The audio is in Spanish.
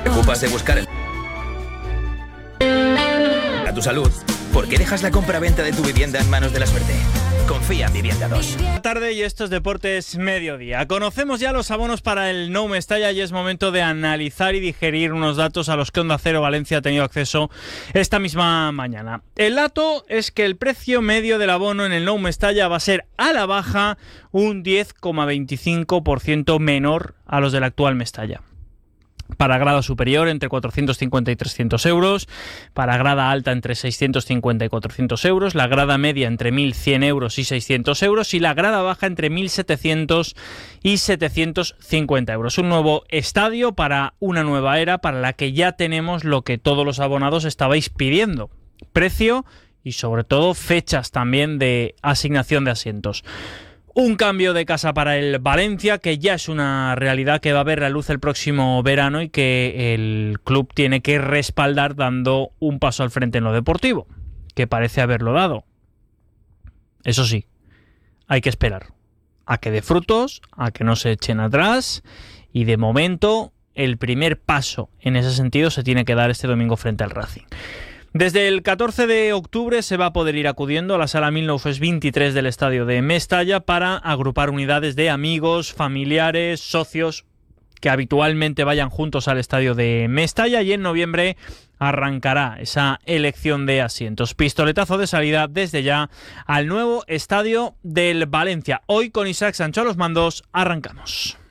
¿Te ocupas de buscar a tu salud? ¿Por qué dejas la compra-venta de tu vivienda en manos de la suerte? Confía en Vivienda 2. Buenas tardes y esto es Deportes Mediodía. Conocemos ya los abonos para el Nou Mestalla y es momento de analizar y digerir unos datos a los que Onda Cero Valencia ha tenido acceso esta misma mañana. El dato es que el precio medio del abono en el Nou Mestalla va a ser a la baja un 10,25% menor a los del actual Mestalla. Para grada superior entre 450 y 300 euros, para grada alta entre 650 y 400 euros, la grada media entre 1.100 euros y 600 euros y la grada baja entre 1.700 y 750 euros. Un nuevo estadio para una nueva era para la que ya tenemos lo que todos los abonados estabais pidiendo: precio y sobre todo fechas también de asignación de asientos. Un cambio de casa para el Valencia, que ya es una realidad que va a ver la luz el próximo verano y que el club tiene que respaldar dando un paso al frente en lo deportivo, que parece haberlo dado. Eso sí, hay que esperar a que dé frutos, a que no se echen atrás, y de momento el primer paso en ese sentido se tiene que dar este domingo frente al Racing. Desde el 14 de octubre se va a poder ir acudiendo a la Sala 1923 del Estadio de Mestalla para agrupar unidades de amigos, familiares, socios que habitualmente vayan juntos al Estadio de Mestalla, y en noviembre arrancará esa elección de asientos. Pistoletazo de salida desde ya al nuevo Estadio del Valencia. Hoy con Isaac Sancho a los mandos arrancamos.